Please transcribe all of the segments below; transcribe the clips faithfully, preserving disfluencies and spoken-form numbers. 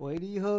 喂，你好。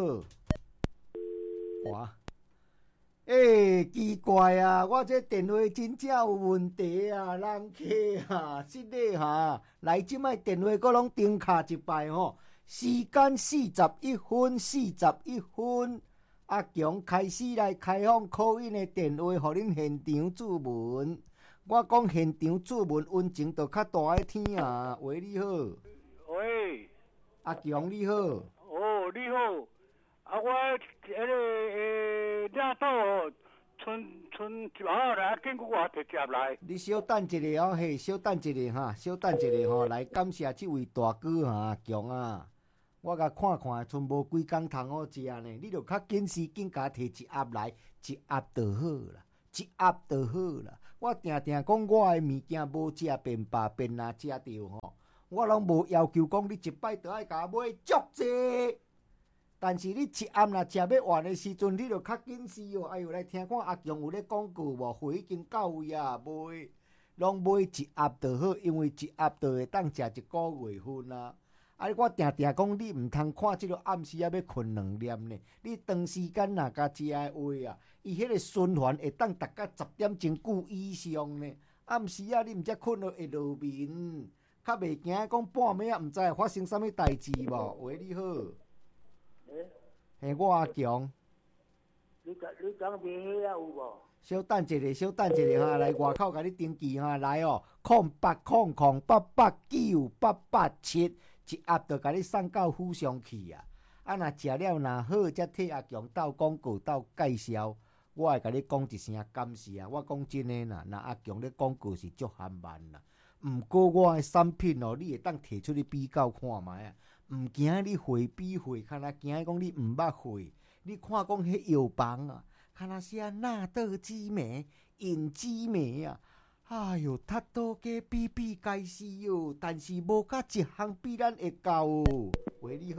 哇，诶、欸，奇怪啊！我这电话真正有问题啊，人客啊，实个哈，来即摆电话阁拢停卡一摆吼。时间四十一分，四十一分。阿强开始来开放call in的电话，互恁现场注文。我讲现场注文，温情就较大个听啊。喂，你好。 喂， 阿强你好。 哦，你好。啊，我迄个诶，领导哦，剩剩一包来，紧去我摕接来。 你稍等一下哦，嘿，稍等一下哈，稍等一下吼，来感谢这位大哥哈，强啊！我甲看看，剩无几工通好食呢，你著较紧时紧甲摕一盒来，一盒就好啦，一盒就好啦。我定定讲我诶物件无食便罢，便若食着吼，我拢无要求讲你一摆著爱甲我买足济。但是你一暗若食要完的时阵，你著较紧时哦。哎呦，来听看阿强有咧广告无？货已经到位啊，买拢买一盒就好，因为一盒就会当食一个月份啊。啊，我定定讲你毋通看即个暗时啊要困两念呢。你长时间若甲食的话啊，伊迄个循环会当达到十点钟久以上呢。暗时啊，你毋则困到会落眠，较袂惊讲半暝啊，毋知会发生啥物代志无？喂，你好。 诶， 嘿，我阿强。 你讲你讲卖迄啊有无？ 稍等一下，稍等一下哈，来外口甲你登记哈，来哦，空八空空八八九八八七，一盒就甲你送到府上去啊！啊，若食了若好，则替阿强斗广告斗介绍，我会甲你讲一声感谢啊！我讲真诶啦，若阿强咧广告是足含慢啦。毋过我诶产品哦，你会当摕出去比较看卖啊！毋惊你货比货，敢若惊讲你毋捌货。你看讲迄药房啊，敢若写纳豆激酶、隐激酶啊，哎哟，太多加比比该死哟！但是无甲一项比咱会够哦。喂，你好。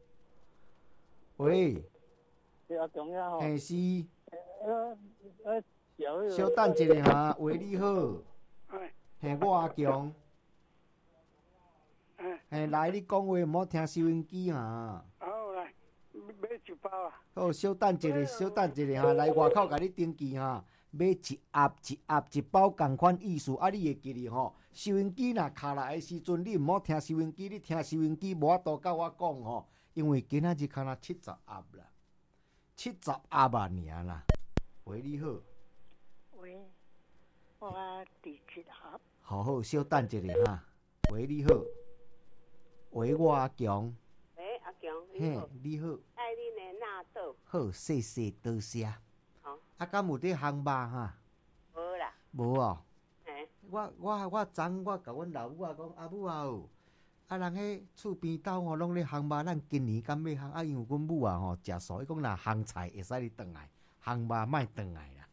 喂。 对啊，重要吼。 嘿是。 呃呃，小。 稍等一下哈，喂，你好。 哎。 嘿，我阿强。 哎。 嘿，来，你讲话毋好听收音机哈。 好来。买一包啊！ 好，稍等一下，稍等一下哈，来外口甲你登记哈，买一盒一盒一包共款意思，啊，你会记哩吼。收音机若卡来的时阵，你毋好听收音机，你听收音机无法度甲我讲吼，因为今仔日看若七十盒啦，七十盒啊尔啦。喂，你好。 喂，我第七盒。 好好，稍等一下哈。喂，你好。喂，我阿强。 喂，阿强，你好。 嘿，你好。 爱你的纳豆。 好，谢谢多谢。 好。 啊，敢有伫烘肉哈？ 无啦。 无哦。 嘿。 我我我昨我甲阮老母啊讲，阿母啊哦，啊人迄厝边斗吼拢咧烘肉，咱今年敢要烘？啊，因为阮母啊吼食素，伊讲若烘菜会使你转来，烘肉莫转来啦。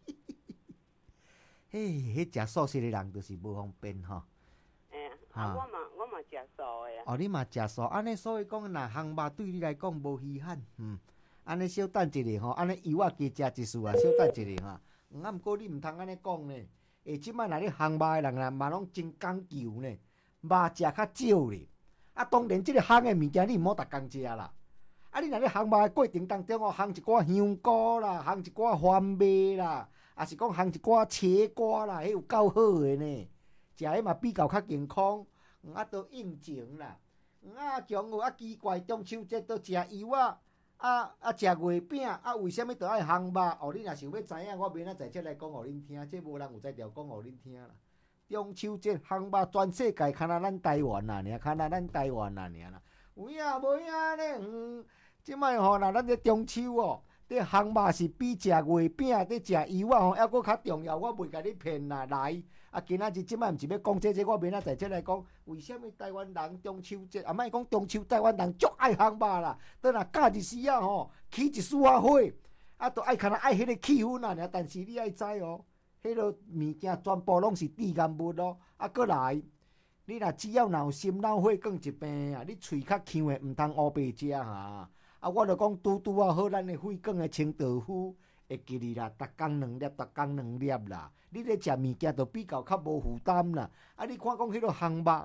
嘿，迄食素食的人就是无方便吼。 哎呀，啊，我嘛我嘛食素的啊。 哦，你嘛食素，安尼所以讲，若烘肉对你来讲无稀罕，嗯，安尼稍等一下吼，安尼油啊加食一束啊，稍等一下哈。啊，毋过你毋通安尼讲呢，诶，即摆若你烘肉的人啊，嘛拢真讲究呢，肉食较少咧。啊，当然即个烘的物件你毋好逐工食啦。啊，你若咧烘肉的过程当中哦，烘一寡香菇啦，烘一寡番麦啦，啊是讲烘一寡茄瓜啦，迄有够好的呢。食迄嘛比较较健康，啊，都应景啦。啊，强有啊奇怪，中秋节都食油啊，啊啊食月饼，啊为什么都爱烘肉？哦，你若想要知影，我明仔载再来讲互恁听，这无人有才调讲互恁听啦。中秋节烘肉全世界，敢若咱台湾啦，尔，敢若咱台湾啦，尔啦。有影无影咧？嗯，即摆吼，若咱这中秋哦。这烘肉是比食月饼、这食油啊吼，还佫较重要。我袂甲你骗啦，来啊！今仔日即摆毋是要讲这这，我明仔载再来讲，为什么台湾人中秋节啊？莫讲中秋，台湾人足爱烘肉啦。等若假日时啊吼，起一束啊火，啊，都爱看爱迄个气氛啊。但是你爱知哦，迄落物件全部拢是致癌物哦。啊，佫来，你若只要若有心脑血管一病啊，你喙较呛的，毋通乌白食哈。啊，我著讲拄拄啊好，咱的血管的清道夫会记哩啦，逐工两粒，逐工两粒啦。你咧食物件就比较较无负担啦。啊，你看讲迄落烘肉，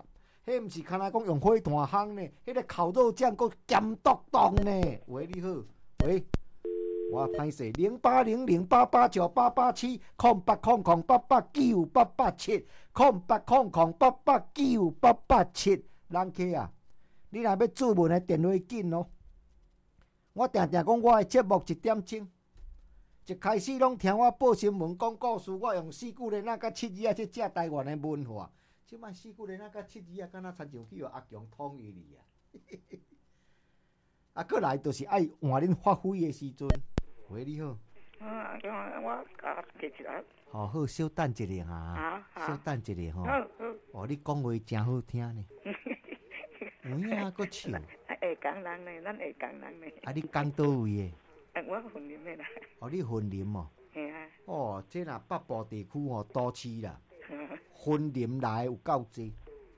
迄毋是敢若讲用火炭烘呢，迄个烤肉酱佫咸笃笃呢。喂，你好，喂，我歹势，零八零零八八九八八七，空八空空八八九八八七，空八空空八八九八八七。人客啊，你若要注文的电话紧哦。我定定讲我的节目一点钟，一开始拢听我报新闻讲故事，我用四句连啊甲七字啊去食台湾的文化。即摆四句连啊甲七字啊，敢若亲像去互阿强统一哩啊！啊，过来就是爱换恁发挥的时阵。喂，你好。 啊，我甲记一下。 好好，稍等一下哈，稍等一下吼。 好好。 哦，你讲话真好听呢。有影啊，佫笑。 会讲人呢，咱会讲人呢。 啊，你讲倒位的？ 啊，我云林的啦。 哦，你云林哦。 嘿啊。 哦，这若北部地区哦，都市啦。云林来有够济。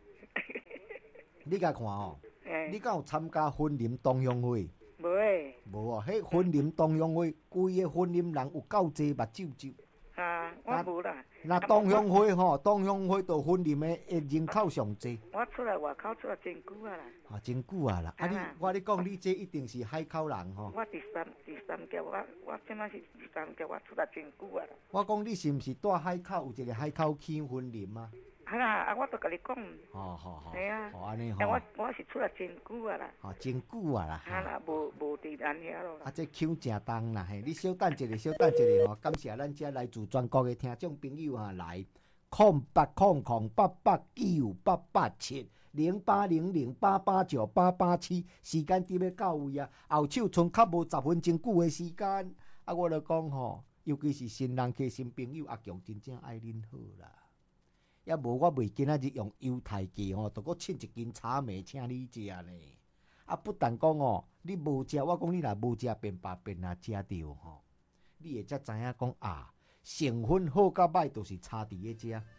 你甲看哦，你敢有参加云林同乡会？ 无诶。 无哦，迄云林同乡会，规个云林人有够济目睭睭。 啊，我无啦。 那同乡会吼，同乡会到云林的人口上济。 我出来外口出来真久啊啦。 啊，真久啊啦！啊，你我你讲，你这一定是海口人吼。 我第三第三届，我我即摆是第三届，我出来真久啊啦。 我讲你是毋是住海口有一个海口区云林啊？ 啊啦，啊，我都甲你讲。 好好好。 系啊。 哦，安尼吼。 我我是出来真久啊啦。 哦，真久啊啦。 啊啦，无无伫咱遐咯。 啊，这腔真重啦嘿！你稍等一下，稍等一下吼，感谢咱遮来自全国的听众朋友哈来，空八空空八八九八八七零八零零八八九八八七，时间伫要到位啊！后手剩较无十分钟久的时间，啊，我著讲吼，尤其是新人客新朋友，阿强真正爱恁好啦。也无我袂今仔日用犹太鸡吼，著搁凊一斤炒糜请你食呢。啊，不但讲哦，你无食，我讲你若无食，便罢便若食着吼，你会才知影讲啊，成分好甲歹，就是差伫咧遮。